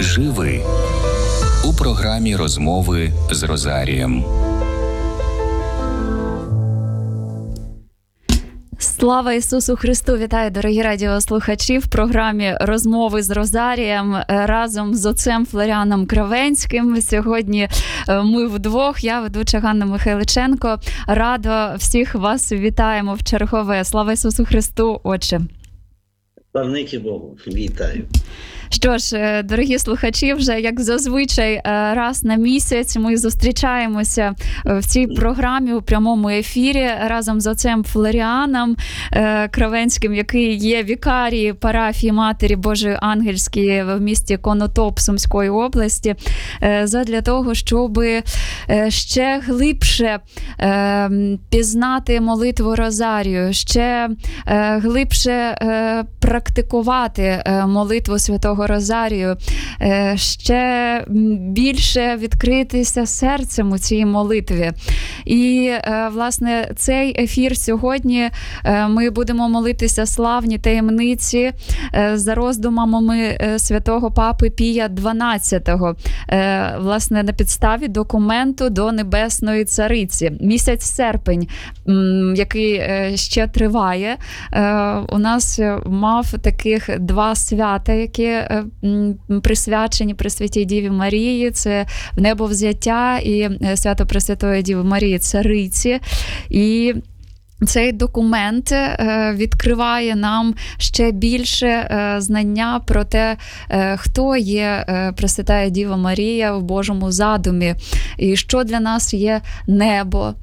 Живи у програмі «Розмови з Розарієм». Слава Ісусу Христу! Вітаю, дорогі радіослухачі, в програмі «Розмови з Розарієм» разом з отцем Флоріаном Кравенським. Сьогодні ми вдвох, я ведуча Ганна Михайличенко. Радо всіх вас вітаємо в чергове. Слава Ісусу Христу, отче! Славники Богу, вітаю! Що ж, дорогі слухачі, вже як зазвичай раз на місяць ми зустрічаємося в цій програмі у прямому ефірі разом з отцем Флоріаном Кравенським, який є вікарією парафії Матері Божої Ангельської в місті Конотоп Сумської області, задля того, щоб ще глибше пізнати молитву Розарію, ще глибше практикувати молитву Святого Розарію, ще більше відкритися серцем у цій молитві. І, власне, цей ефір сьогодні ми будемо молитися славні таємниці за роздумами святого Папи Пія XII, власне, на підставі документу до Небесної Цариці. Місяць серпень, який ще триває, у нас мав таких два свята, які присвячені Пресвятій Діві Марії. Це Небовзяття і свято Пресвятої Діви Марії Цариці. І цей документ відкриває нам ще більше знання про те, хто є Пресвятая Діва Марія в Божому задумі і що для нас є небо.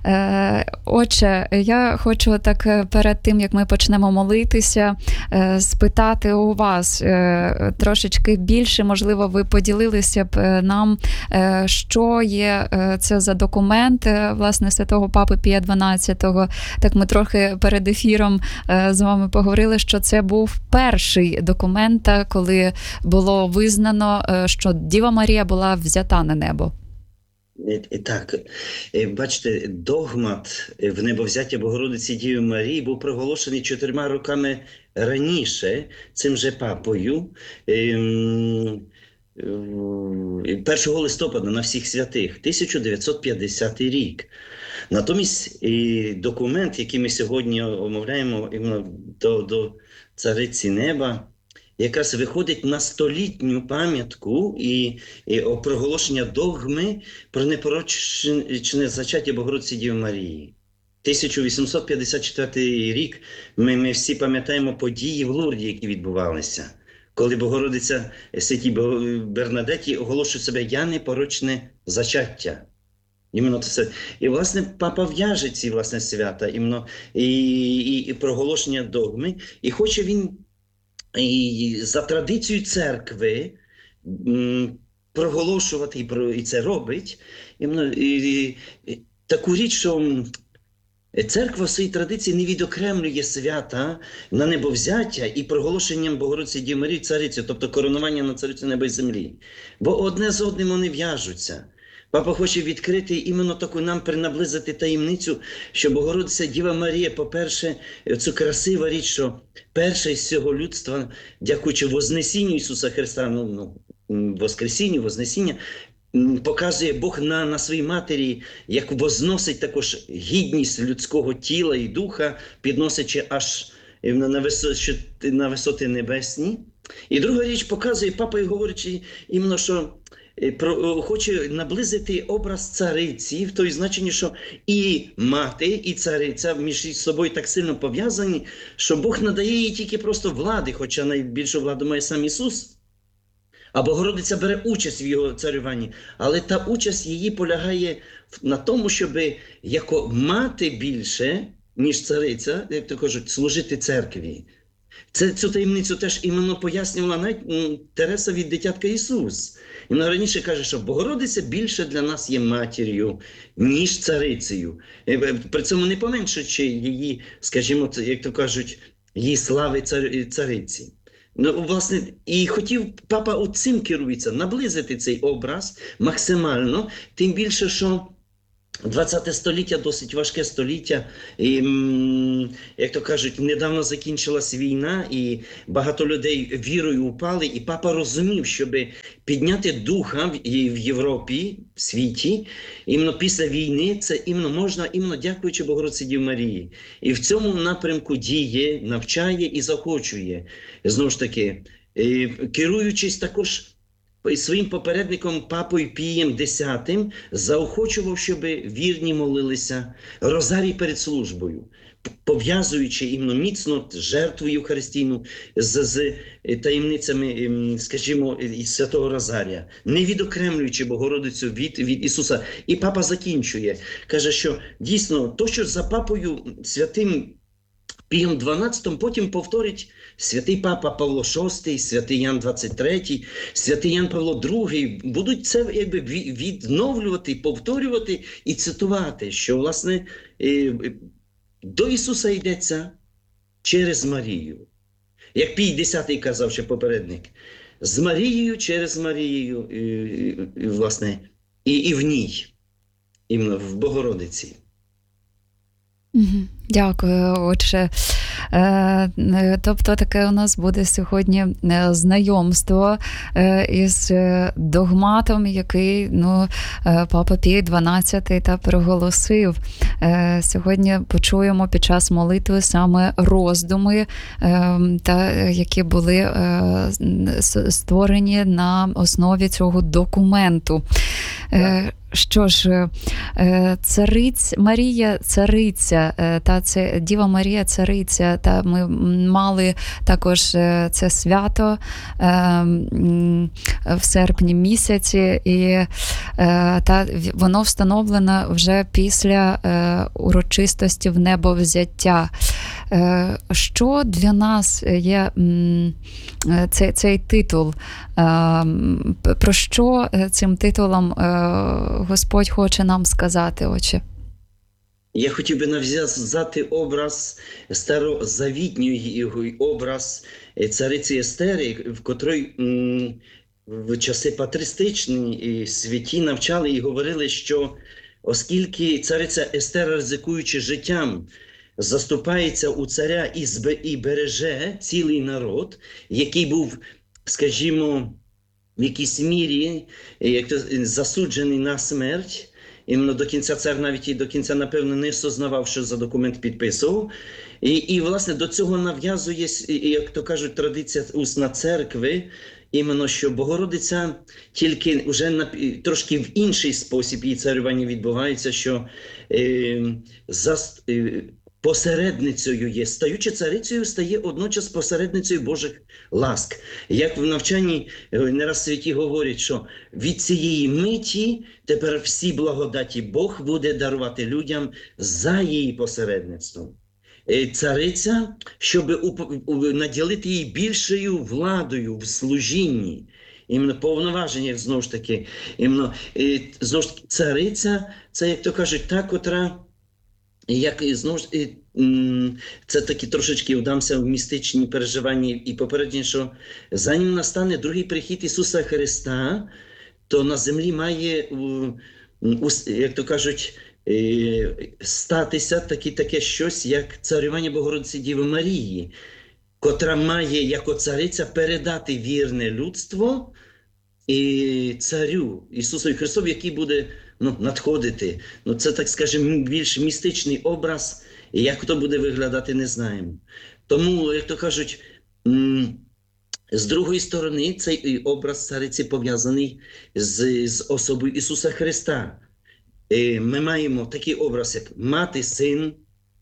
Отже, я хочу так перед тим, як ми почнемо молитися, спитати у вас трошечки більше, можливо, ви поділилися б нам, що є це за документ, власне, святого Папи Пія XII. Так ми трохи перед ефіром з вами поговорили, що це був перший документ, коли було визнано, що Діва Марія була взята на небо. Так, бачите, догмат в небовзяття Богородиці Діви Марії був проголошений 4 роками раніше цим же папою, 1 листопада на всіх святих, 1950 рік. Натомість документ, який ми сьогодні омовляємо до Цариці Неба, якраз виходить на столітню пам'ятку і проголошення догми про непорочне зачаття Богородиці Діви Марії. 1854 рік ми всі пам'ятаємо події в Лурді, які відбувалися, коли Богородиця Святій Бернадеті оголошує себе «Я непорочне зачаття». Іменно це. І, власне, папа в'яже ці, власне, свята, іменно, і проголошення догми. І хоче він за традицією церкви проголошувати, і це робить, іменно, таку річ, що церква в своїй традиції не відокремлює свята на небовзяття і проголошенням Богородиці Діви Марії Царицю, тобто коронування на Царицю неба і землі. Бо одне з одним вони в'яжуться. Папа хоче відкрити іменно таку нам наблизити таємницю, що Богородиця Діва Марія, по-перше, це красива річ, що перша із всього людства, дякуючи Вознесінню Ісуса Христа, Воскресінню, Вознесіння, показує Бог на своїй матері, як возносить також гідність людського тіла і духа, підносячи аж на висоти небесні. І друга річ показує, папа і говорить іменно, що хоче наблизити образ цариці, в той значенні, що і мати, і цариця між собою так сильно пов'язані, що Бог надає їй тільки просто влади, хоча найбільшу владу має сам Ісус. А Богородиця бере участь в його царюванні, але та участь її полягає на тому, щоб як мати більше, ніж цариця, як то кажуть, служити церкві. Цю таємницю теж іменно пояснювала навіть Тереса від Дитятка Ісус. І вона раніше каже, що Богородиця більше для нас є матір'ю, ніж царицею. При цьому не поменшуючи її, скажімо, як то кажуть, її слави цариці. Власне, і хотів папа цим керується, наблизити цей образ максимально, тим більше, що ХХ століття досить важке століття, і, як то кажуть, недавно закінчилась війна, і багато людей вірою упали, і папа розумів, щоб підняти духа в Європі, в світі, іменно після війни, це іменно можна, іменно дякуючи Богородиці Діві Марії. І в цьому напрямку діє, навчає і заохочує. Знову ж таки, керуючись також своїм попередником папою Пієм X заохочував, щоб вірні молилися розарій перед службою, пов'язуючи іменно міцно жертву Євхаристійну з таємницями, скажімо, із Святого Розарія, не відокремлюючи Богородицю від Ісуса. І папа закінчує, каже, що дійсно, то, що за папою святим Пієм XII потім повторить святий папа Павло VI, святий Ян XXIII, святий Ян Павло II, будуть це якби відновлювати, повторювати і цитувати, що, власне, до Ісуса йдеться через Марію. Як Пій X казав ще попередник, з Марією, через Марію, власне, і в ній, іменно в Богородиці. Дякую, отче. Тобто таке у нас буде сьогодні знайомство із догматом, який Папа Пій XII та проголосив. Сьогодні почуємо під час молитви саме роздуми, які були створені на основі цього документу. Що ж, Марія цариця, це Діва Марія цариця, та ми мали також це свято в серпні місяці, і воно встановлено вже після урочистості в небовзяття. Що для нас є цей титул? Про що цим титулом Господь хоче нам сказати, отче? Я хотів би нав'язати образ старозавітній образ цариці Естери, в котрій в часи патристичні святі навчали і говорили, що оскільки цариця Естер, ризикуючи життям, заступається у царя і береже цілий народ, який був, скажімо, в якійсь мірі засуджений на смерть. Іменно до кінця цар навіть і до кінця, напевно, не сознавав, що за документ підписував. І власне, до цього нав'язує, як то кажуть, традиція усна церкви, іменно, що Богородиця тільки вже трошки в інший спосіб її царювання відбувається, що посередницею є. Стаючи царицею, стає одночас посередницею Божих ласк. Як в навчанні не раз святі говорять, що від цієї миті тепер всі благодаті Бог буде дарувати людям за її посередництвом. Цариця, щоб наділити її більшою владою в служінні, іменно повноваження, знову ж таки, знову ж таки, цариця, це, як то кажуть, та, котра, як, знову ж, це таки трошечки вдамся в містичні переживання і попередньо, що за ним настане другий прихід Ісуса Христа, то на землі має, як то кажуть, статися таке щось, як царювання Богородиці Діви Марії, котра має, як цариця, передати вірне людство і царю Ісусу Христові, який буде надходити. Це, так скажемо, більш містичний образ, і як то буде виглядати, не знаємо. Тому, як то кажуть, з другої сторони, цей образ цариці пов'язаний з особою Ісуса Христа. Ми маємо такий образ, як мати, син,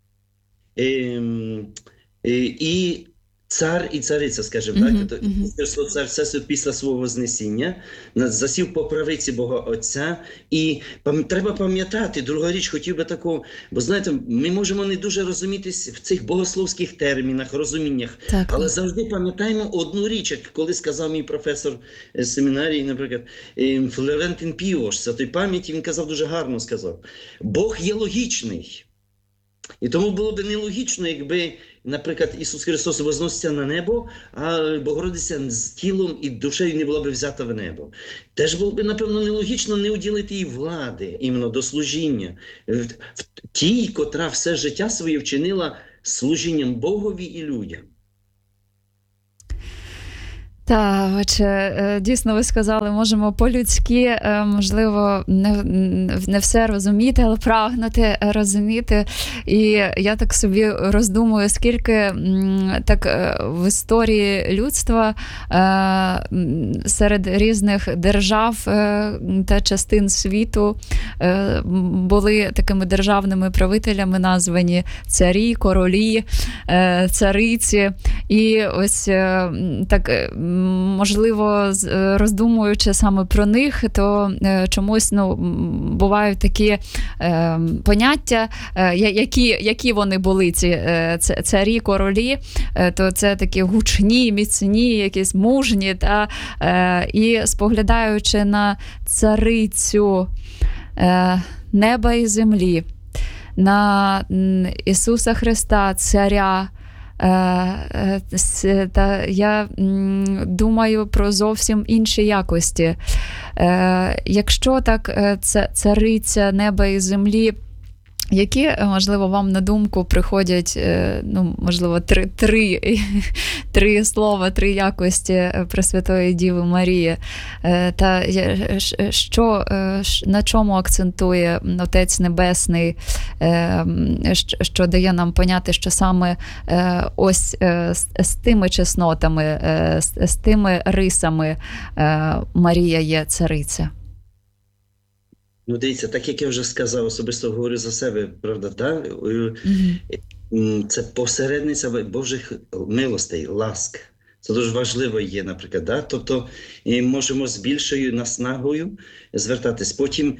і цар і цариця, скажімо так. Цар Всесвіт після свого Вознесіння засів по правиці Бога Отця. І треба пам'ятати, друга річ, хотів би такого, бо знаєте, ми можемо не дуже розумітись в цих богословських термінах, розуміннях, але завжди пам'ятаємо одну річ, як коли сказав мій професор з семінарії, наприклад, Флорентин Піош, святої пам'яті, він казав, дуже гарно сказав, Бог є логічний. І тому було б нелогічно, якби наприклад, Ісус Христос возноситься на небо, а Богородиця з тілом і душею не була б взята в небо. Теж було б, напевно, нелогічно не уділити їй влади, іменно до служіння. В тій, котра все життя своє вчинила служінням Богові і людям. Так, отже, дійсно ви сказали, можемо по-людськи, можливо, не все розуміти, але прагнути розуміти. І я так собі роздумую, скільки так в історії людства серед різних держав та частин світу були такими державними правителями названі царі, королі, цариці. І ось так, можливо, роздумуючи саме про них, то чомусь бувають такі поняття, які вони були, ці царі, королі, то це такі гучні, міцні, якісь мужні, і споглядаючи на царицю неба і землі, на Ісуса Христа, царя, та я думаю про зовсім інші якості. Якщо так, цариця неба і землі, які, можливо, вам на думку приходять, можливо, три слова, три якості Пресвятої Діви Марії? Та на чому акцентує Отець Небесний, що дає нам поняти, що саме ось з тими чеснотами, з тими рисами Марія є цариця? Дивіться, так як я вже сказав, особисто говорю за себе, правда, так? Це посередниця Божих милостей, ласк. Це дуже важливо є, наприклад, да? Тобто можемо з більшою наснагою звертатись. Потім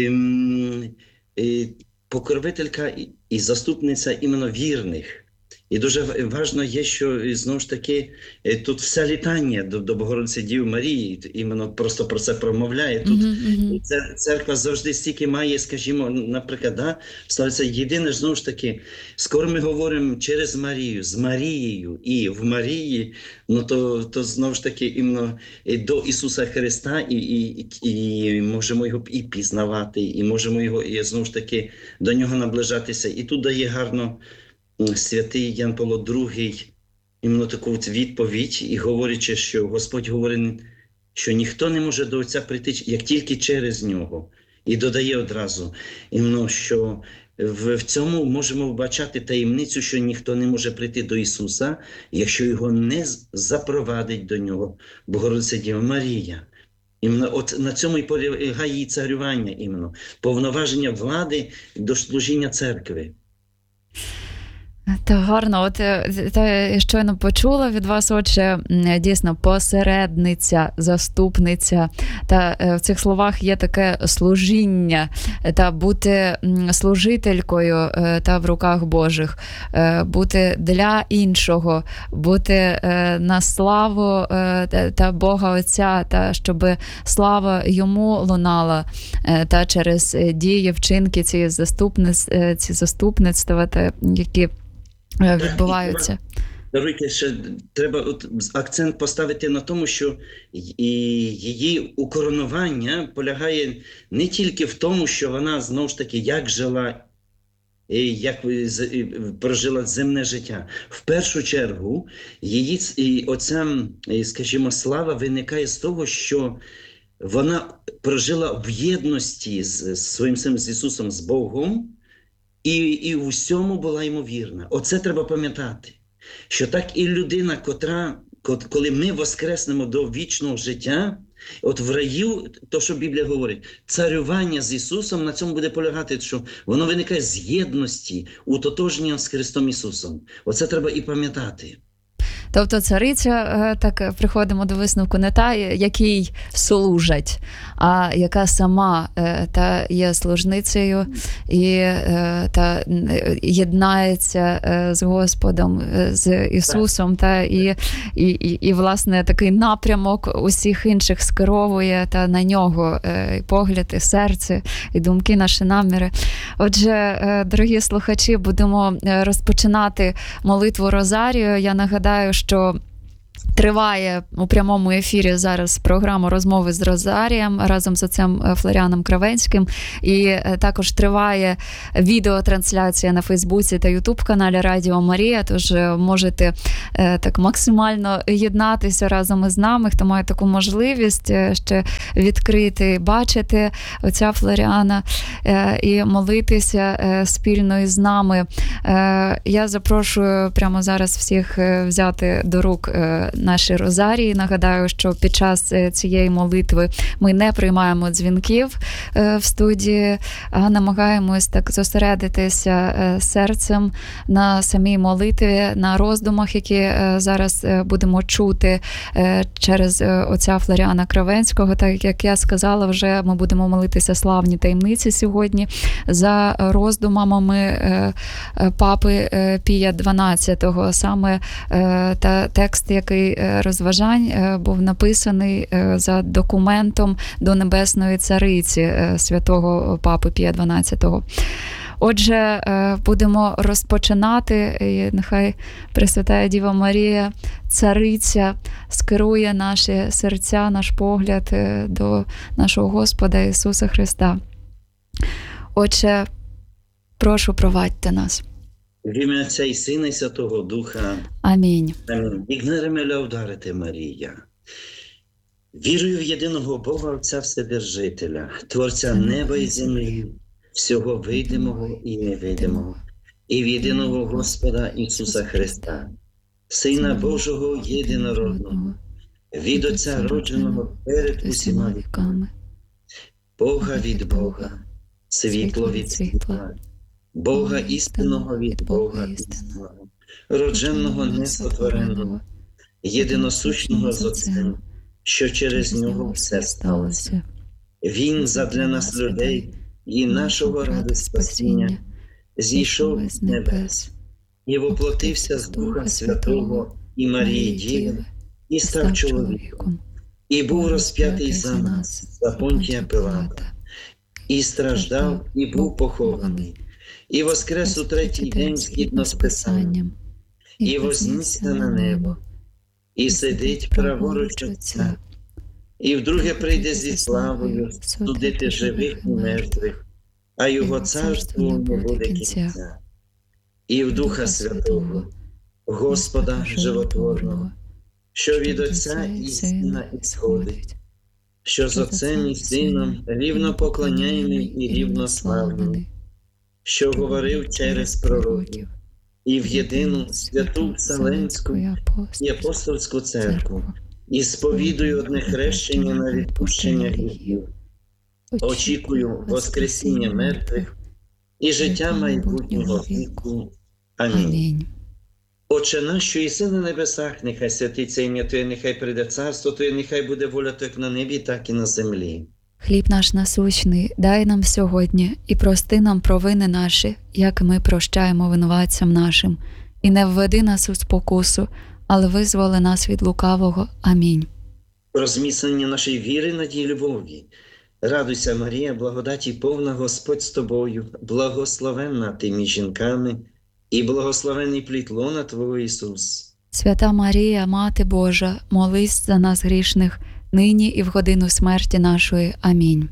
покровителька і заступниця іменно вірних. І дуже важливо є, що, знову ж таки, тут все літання до Богородиці Діви Марії, іменно просто про це промовляє. Тут церква завжди стільки має, скажімо, наприклад, ставиться єдине, знову ж таки, скоро ми говоримо через Марію, з Марією і в Марії, то знову ж таки, іменно до Ісуса Христа, і можемо його і пізнавати, і можемо його, і знову ж таки, до нього наближатися. І тут дає гарно святий Ян Павло II іменно таку відповідь, і говорячи, що Господь говорить, що ніхто не може до Отця прийти, як тільки через нього. І додає одразу, іменно, що в цьому можемо вбачати таємницю, що ніхто не може прийти до Ісуса, якщо його не запровадить до нього Богородиця Діва Марія. Іменно от на цьому і полягає її царювання, іменно, повноваження влади до служіння церкви. Так, гарно. От я щойно почула від вас, отже, дійсно, посередниця, заступниця. Та в цих словах є таке служіння, та бути служителькою та в руках Божих, бути для іншого, бути на славу та Бога Отця, та щоб слава йому лунала, та через дії, вчинки ці заступництва, та які відбуваються. Даруйте, ще треба акцент поставити на тому, що її укоронування полягає не тільки в тому, що вона, знову ж таки, як жила, як прожила земне життя. В першу чергу, її оця, скажімо, слава виникає з того, що вона прожила в єдності з своїм сином, з Ісусом, з Богом, і в усьому була ймовірна. Оце треба пам'ятати, що так і людина, коли ми воскреснемо до вічного життя, от в раю, то, що Біблія говорить, царювання з Ісусом на цьому буде полягати, що воно виникає з єдності, утотожнення з Христом Ісусом. Оце треба і пам'ятати. Тобто цариця, так приходимо до висновку, не та, якій служать, а яка сама та є служницею і та єднається з Господом, з Ісусом, та і власне такий напрямок усіх інших скеровує та на нього і погляд, і серце, і думки, наші наміри. Отже, дорогі слухачі, будемо розпочинати молитву Розарію. Я нагадаю, що триває у прямому ефірі зараз програма «Розмови з Розарієм» разом з отцем Флоріаном Кравенським. І також триває відеотрансляція на Фейсбуці та Ютуб-каналі Радіо Марія, тож можете так максимально єднатися разом із нами, хто має таку можливість ще відкрити, бачити отця Флоріана і молитися спільно із нами. Я запрошую прямо зараз всіх взяти до рук наші розарії. Нагадаю, що під час цієї молитви ми не приймаємо дзвінків в студії, а намагаємось так зосередитися серцем на самій молитві, на роздумах, які зараз будемо чути через отця Флоріана Кравенського. Так як я сказала, вже ми будемо молитися славні таємниці сьогодні за роздумами папи Пія XII. Саме та текст, який розважань був написаний за документом до Небесної Цариці святого папи Пія XII. Отже, будемо розпочинати, і нехай Пресвятая Діва Марія, Цариця, скерує наші серця, наш погляд до нашого Господа Ісуса Христа. Отже, прошу, провадьте нас. В ім'я Отця і Сина і Святого Духа. Амінь. Амінь. Ігнереме лаударите Марія. Вірую в єдиного Бога, Отця Вседержителя, Творця неба і землі, всього видимого і невидимого, і в єдиного Господа Ісуса Христа, Сина Божого єдинородного, від Отця родженого перед усіма віками, Бога від Бога, світло від світла, Бога істинного від Бога істинного, родженого несотвореного, єдиносущного з Отцем, що через нього все сталося. Він задля нас людей і нашого ради спасіння зійшов з небес і воплотився з Духа Святого і Марії Діви і став чоловіком, і був розп'ятий за нас, за Понтія Пилата, і страждав, і був похований, і воскрес у третій день згідно з Писанням, і вознісся на небо, і сидить праворуч Отця, і вдруге прийде зі славою судити живих і мертвих, а його царству не буде кінця. І в Духа Святого, Господа Животворного, що від Отця і Сина ісходить, що з Отцем і Сином рівно поклоняємий і рівно славний, що говорив через пророків, і в єдину святу Вселенську і апостольську церкву, і сповідую одне хрещення на відпущення гріхів, очікую воскресіння мертвих і життя майбутнього віку. Амінь. Отче наш, що єси на небесах, нехай святиться ім'я Твоє, нехай прийде царство Твоє, нехай буде воля Твоя як на небі, так і на землі. Хліб наш насущний дай нам сьогодні, і прости нам провини наші, як ми прощаємо винуватцям нашим. І не введи нас у спокусу, але визволи нас від лукавого. Амінь. Про зміцнення нашої віри, надії, любові. Радуйся, Марія, благодаті повна, Господь з тобою, благословенна ти між жінками, і благословений плід лона Твого Ісус. Свята Марія, Мати Божа, молись за нас грішних, нині і в годину смерті нашої. Амінь.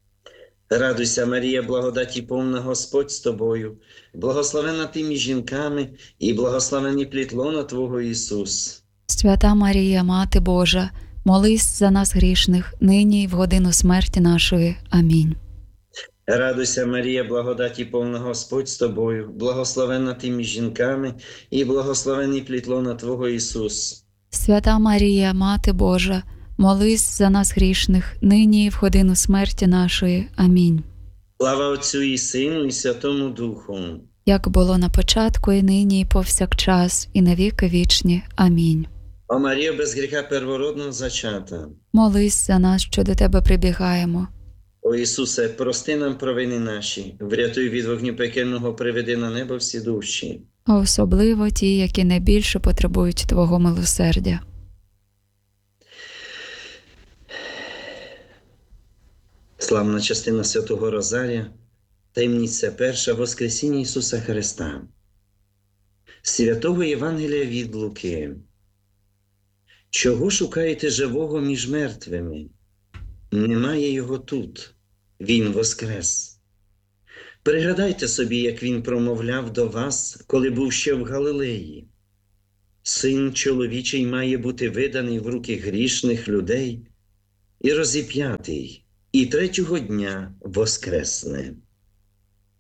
Радуйся, Марія, благодаті повна, Господь з тобою, благословенна ти між жінками, і благословений плід лона Твого Ісус. Свята Марія, Мати Божа, молись за нас грішних, нині і в годину смерті нашої. Амінь. Радуйся, Марія, благодаті повна, Господь з тобою, благословенна ти між жінками, і благословений плід лона Твого Ісус. Свята Марія, Мати Божа, молись за нас грішних, нині і в годину смерті нашої. Амінь. Слава Отцю і Сину, і Святому Духу. як було на початку, і нині, і повсякчас, і на віки вічні. Амінь. О Марія, без гріха первородного зачата. Молись за нас, що до Тебе прибігаємо. О Ісусе, прости нам провини наші, врятуй від вогню пекельного, приведи на небо всі душі. А особливо ті, які найбільше потребують Твого милосердя. Славна частина Святого Розарія, таємниця перша, Воскресіння Ісуса Христа. Святого Євангелія від Луки. Чого шукаєте живого між мертвими? Немає його тут. Він воскрес. Пригадайте собі, як він промовляв до вас, коли був ще в Галилеї. Син чоловічий має бути виданий в руки грішних людей і розіп'ятий, і третього дня воскресне.